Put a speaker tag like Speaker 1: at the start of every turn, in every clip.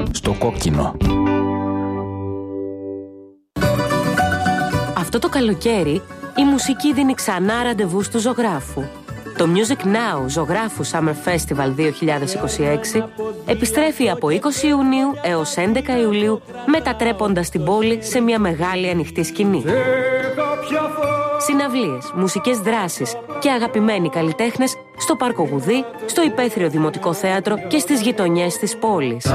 Speaker 1: Στο κόκκινο.
Speaker 2: Αυτό το καλοκαίρι η μουσική δίνει ξανά ραντεβού του ζωγράφου. Το Music Now Ζωγράφου Summer Festival 2026 επιστρέφει από 20 Ιουνίου έως 11 Ιουλίου, μετατρέποντας την πόλη σε μια μεγάλη ανοιχτή σκηνή. Συναυλίες, μουσικές δράσεις και αγαπημένοι καλλιτέχνες στο Πάρκο Γουδί, στο Υπαίθριο Δημοτικό Θέατρο και στις γειτονιές της πόλης.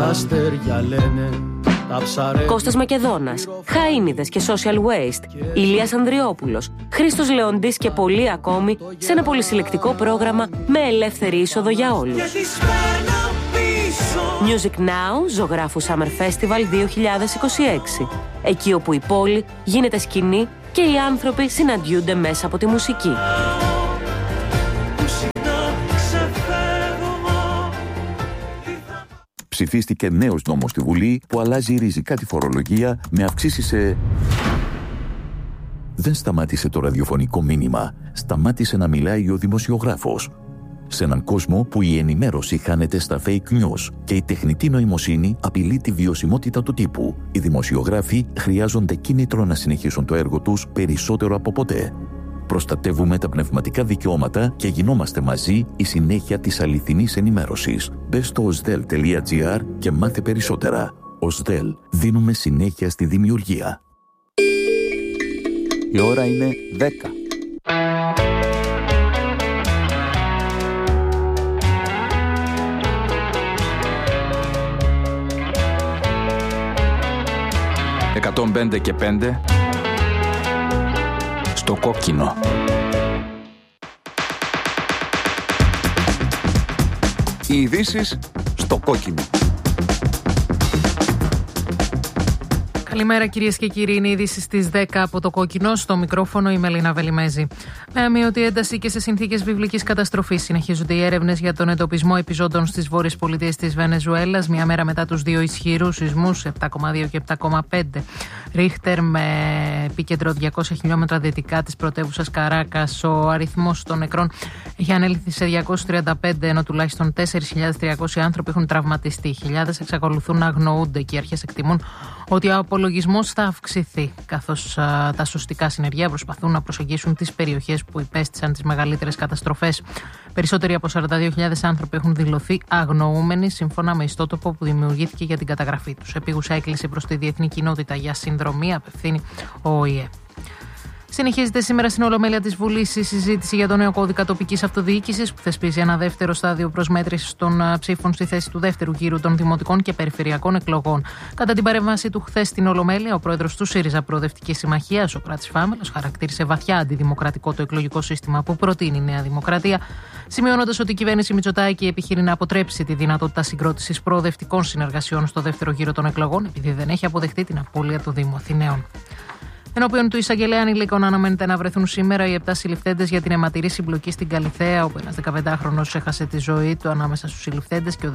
Speaker 2: Κώστας Μακεδόνας, Χαΐνιδες και Social Waste, Ηλίας Ανδριόπουλος, Χρήστος Λεοντής και πολλοί ακόμη, σε ένα πολυσυλλεκτικό πρόγραμμα με ελεύθερη είσοδο για όλους. Music Now Ζωγράφου Summer Festival 2026. Εκεί όπου η πόλη γίνεται σκηνή και οι άνθρωποι συναντιούνται μέσα από τη μουσική.
Speaker 3: Ψηφίστηκε νέος νόμος στη Βουλή που αλλάζει ριζικά τη φορολογία με αυξήσεις σε... Δεν σταμάτησε το ραδιοφωνικό μήνυμα. Σταμάτησε να μιλάει ο δημοσιογράφος. Σε έναν κόσμο που η ενημέρωση χάνεται στα fake news και η τεχνητή νοημοσύνη απειλεί τη βιωσιμότητα του τύπου, οι δημοσιογράφοι χρειάζονται κίνητρο να συνεχίσουν το έργο τους περισσότερο από ποτέ. Προστατεύουμε τα πνευματικά δικαιώματα και γινόμαστε μαζί η συνέχεια της αληθινής ενημέρωσης. Μπες στο osdel.gr και μάθε περισσότερα. Osdel. Δίνουμε συνέχεια στη δημιουργία.
Speaker 1: Η ώρα είναι 10. «105 και 5» στο κόκκινο.
Speaker 4: Οι ειδήσεις στο κόκκινο.
Speaker 5: Καλημέρα κυρίες και κύριοι, είναι οι ειδήσεις στις 10 από το κόκκινο. Στο μικρόφωνο η Μελίνα Βελιμέζη. Με αμοιωτή ένταση και σε συνθήκες βιβλικής καταστροφής συνεχίζονται οι έρευνες για τον εντοπισμό επιζώντων στις βόρειες πολιτείες της Βενεζουέλας, μια μέρα μετά τους δύο ισχυρούς σεισμούς 7,2 και 7,5 Ρίχτερ, με επίκεντρο 200 χιλιόμετρα δυτικά της πρωτεύουσας Καράκας. Ο αριθμός των νεκρών έχει ανέλθει σε 235, ενώ τουλάχιστον 4.300 άνθρωποι έχουν τραυματιστεί. Χιλιάδες εξακολουθούν να αγνοούνται και οι αρχές εκτιμούν ότι ο απολογισμός θα αυξηθεί, καθώς τα σωστικά συνεργεία προσπαθούν να προσεγγίσουν τις περιοχές που υπέστησαν τις μεγαλύτερες καταστροφές. Περισσότεροι από 42.000 άνθρωποι έχουν δηλωθεί αγνοούμενοι, σύμφωνα με ιστότοπο που δημιουργήθηκε για την καταγραφή τους. Επίγουσα έκκληση προς τη διεθνή κοινότητα για συνδρομή απευθύνει ο ΟΗΕ. Συνεχίζεται σήμερα στην Ολομέλεια της Βουλής η συζήτηση για το νέο κώδικα τοπικής αυτοδιοίκησης που θεσπίζει ένα δεύτερο στάδιο προσμέτρησης των ψήφων στη θέση του δεύτερου γύρου των δημοτικών και περιφερειακών εκλογών. Κατά την παρέμβαση του χθες στην Ολομέλεια, ο πρόεδρος του ΣΥΡΙΖΑ Προοδευτική Συμμαχία, ο Σωκράτης Φάμελος, χαρακτήρισε βαθιά αντιδημοκρατικό το εκλογικό σύστημα που προτείνει η Νέα Δημοκρατία, σημειώνοντας ότι η κυβέρνηση Μητσοτάκη επιχειρεί να αποτρέψει τη δυνατότητα συγκρότησης προοδευτικών συνεργασιών στο δεύτερο γύρο των εκλογών, επειδή δεν έχει αποδεχτεί την απώλεια του Δήμου Αθηναίων. Ενώπιον του εισαγγελέα ανηλίκων αναμένεται να βρεθούν σήμερα οι 7 συλληφθέντες για την αιματηρή συμπλοκή στην Καλιθέα, όπου ένας 15χρονος έχασε τη ζωή του ανάμεσα στους συλληφθέντες και ο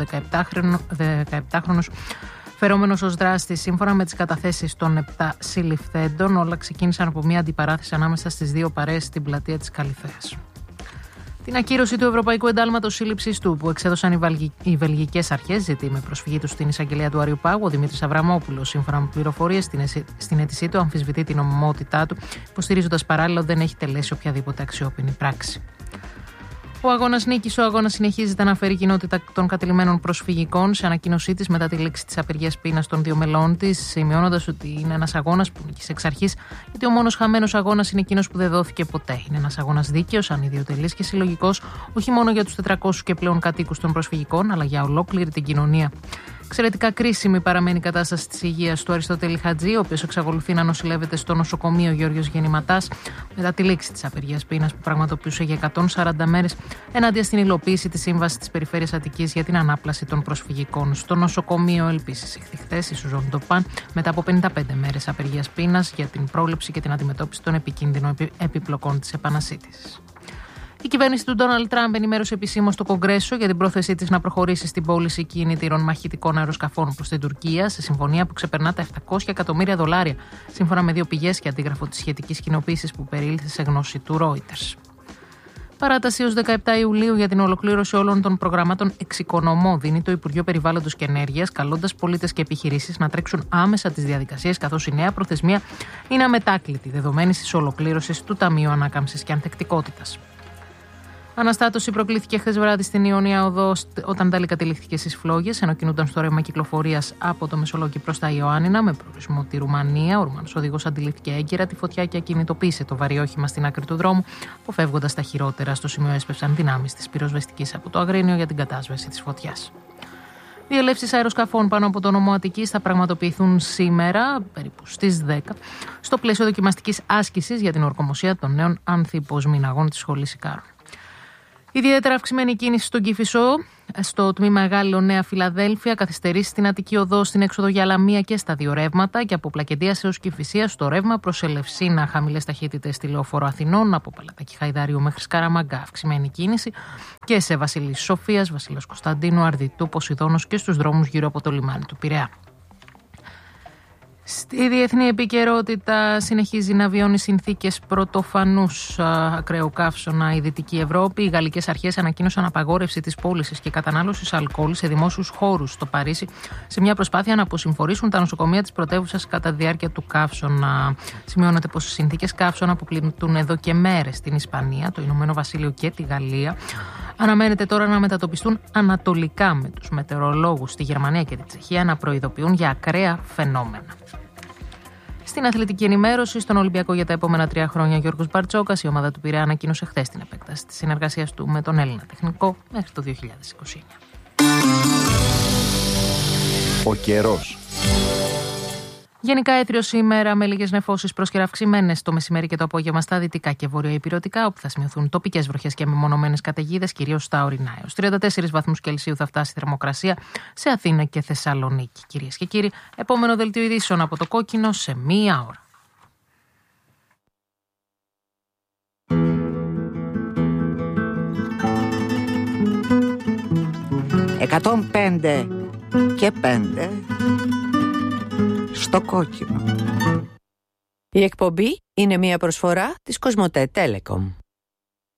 Speaker 5: 17χρονος φερόμενος ως δράστης. Σύμφωνα με τις καταθέσεις των 7 συλληφθέντων, όλα ξεκίνησαν από μια αντιπαράθεση ανάμεσα στις δύο παρέες στην πλατεία της Καλιθέας. Την ακύρωση του Ευρωπαϊκού Εντάλματος Σύλληψης του, που εξέδωσαν οι βελγικές αρχές, ζητεί με προσφυγή του στην εισαγγελία του Άριου Πάγου ο Δημήτρης Αβραμόπουλος. Σύμφωνα με πληροφορίες, στην αίτησή του αμφισβητεί την νομιμότητά του, υποστηρίζοντας παράλληλα ότι δεν έχει τελέσει οποιαδήποτε αξιόπινη πράξη. Ο αγώνας νίκης. Ο αγώνας συνεχίζεται να φέρει κοινότητα των κατελημένων προσφυγικών. Σε ανακοίνωσή της μετά τη λήξη της απεργίας πείνας των δύο μελών της, σημειώνοντας ότι είναι ένας αγώνας που νίκησε εξ αρχής, γιατί ο μόνος χαμένος αγώνας είναι εκείνος που δεν δόθηκε ποτέ. Είναι ένας αγώνας δίκαιος, ανιδιοτελής και συλλογικός, όχι μόνο για τους 400 και πλέον κατοίκους των προσφυγικών, αλλά για ολόκληρη την κοινωνία. Εξαιρετικά κρίσιμη παραμένει η κατάσταση της υγείας του Αριστοτέλη Χατζή, ο οποίος εξακολουθεί να νοσηλεύεται στο νοσοκομείο Γεώργιος Γεννηματάς μετά τη λήξη της απεργίας πείνας που πραγματοποιούσε για 140 μέρες ενάντια στην υλοποίηση της Σύμβασης της Περιφέρειας Αττικής για την ανάπλαση των προσφυγικών. Στο νοσοκομείο επίσης ηχθη χθες η Σουζόν Ντοπάν μετά από 55 μέρες απεργίας πείνας για την πρόληψη και την αντιμετώπιση των επικίνδυνων επιπλοκών της επανασύτησης. Η κυβέρνηση του Ντόναλντ Τραμπ ενημέρωσε επισήμως στο Κογκρέσο για την πρόθεσή της να προχωρήσει στην πώληση κινητήρων μαχητικών αεροσκαφών προς την Τουρκία, σε συμφωνία που ξεπερνά τα $700 εκατομμύρια, σύμφωνα με δύο πηγές και αντίγραφο της σχετικής κοινοποίησης που περιήλθε σε γνώση του Reuters. Παράταση ως 17 Ιουλίου για την ολοκλήρωση όλων των προγραμμάτων εξοικονομώ δίνει το Υπουργείο Περιβάλλοντος και Ενέργειας, καλώντας πολίτες και επιχειρήσεις να τρέξουν άμεσα τις διαδικασίες, καθώς η νέα προθεσμία είναι αμετάκλητη, δεδομένης της ολοκλήρωσης του Ταμείου Ανάκαμψης και Ανθεκτικότητας. Αναστάτωση προκλήθηκε χθες βράδυ στην Ιωνία Οδό όταν τάλικα τυλίχθηκε στις φλόγες, ενώ κινούνταν στο ρεύμα κυκλοφορίας από το Μεσολόγγι προς τα Ιωάννινα με προορισμό τη Ρουμανία. Ο Ρουμανός οδηγός αντιλήφθηκε έγκαιρα τη φωτιά και ακινητοποίησε το βαρύ όχημα στην άκρη του δρόμου, αποφεύγοντας τα χειρότερα. Στο σημείο έσπευσαν δυνάμεις της πυροσβεστικής από το Αγρίνιο για την κατάσβεση της φωτιάς. Διελεύσεις αεροσκαφών πάνω από τον νομό Αττικής θα πραγματοποιηθούν σήμερα, περίπου στις 10, στο πλαίσιο δοκιμαστικής άσκησης για την ορκομοσία των νέων ανθιποσμηναγών της Σχολής Ικάρων. Ιδιαίτερα αυξημένη κίνηση στον Κηφισό, στο τμήμα Γάλλιο Νέα Φιλαδέλφια, καθυστερήσει στην Αττική Οδό, στην έξοδο για Λαμία και στα δύο ρεύματα και από Πλακεντίας έως Κηφισίας στο ρεύμα προς Ελευσίνα, χαμηλές ταχύτητες στη Λεωφόρο Αθηνών, από Παλατάκι Χαϊδάριου μέχρι Σκαραμαγκά, αυξημένη κίνηση και σε Βασιλής Σοφίας, Βασιλός Κωνσταντίνου, Αρδιτού, Ποσειδώνος και στους δρόμους γύρω από το λιμάνι του Πειραιά. Στη διεθνή επικαιρότητα συνεχίζει να βιώνει συνθήκες πρωτοφανούς ακραίου καύσωνα η Δυτική Ευρώπη. Οι γαλλικές αρχές ανακοίνωσαν απαγόρευση της πώλησης και κατανάλωσης αλκοόλ σε δημόσιους χώρους στο Παρίσι, σε μια προσπάθεια να αποσυμφορήσουν τα νοσοκομεία της πρωτεύουσας κατά τη διάρκεια του καύσωνα. Σημειώνεται πως οι συνθήκες καύσωνα που πλήττουν εδώ και μέρες στην Ισπανία, το Ηνωμένο Βασίλειο και τη Γαλλία, αναμένεται τώρα να μετατοπιστούν ανατολικά, με τους μετεωρολόγους στη Γερμανία και τη Τσεχία να προειδοποιούν για ακραία φαινόμενα. Στην αθλητική ενημέρωση, στον Ολυμπιακό για τα επόμενα 3 χρόνια, Γιώργος Μπαρτσόκας, η ομάδα του Πειραιά ανακοίνωσε χθες την επέκταση της συνεργασίας του με τον Έλληνα τεχνικό μέχρι το 2029.
Speaker 4: Ο καιρός.
Speaker 5: Γενικά έθριο σήμερα με λίγες νεφώσεις πρόσκαιρα αυξημένες το μεσημέρι και το απόγευμα στα δυτικά και βορειοϊπειρωτικά, όπου θα σημειωθούν τοπικές βροχές και μεμονωμένες καταιγίδες, κυρίως στα ορεινά. Έως 34 βαθμούς Κελσίου θα φτάσει η θερμοκρασία σε Αθήνα και Θεσσαλονίκη. Κυρίες και κύριοι, επόμενο δελτίο ειδήσεων από το Κόκκινο σε 1 ώρα.
Speaker 6: «105 και 5» στο Κόκκινο. Η εκπομπή είναι μια προσφορά της Κοσμοτέ Telecom.